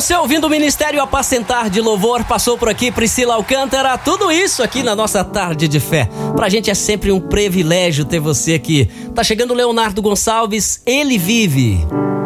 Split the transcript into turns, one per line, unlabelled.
você ouvindo o Ministério Apacentar de Louvor, passou por aqui Priscila Alcântara, tudo isso aqui na nossa tarde de fé. Pra gente é sempre um privilégio ter você aqui. Tá chegando o Leonardo Gonçalves, Ele Vive.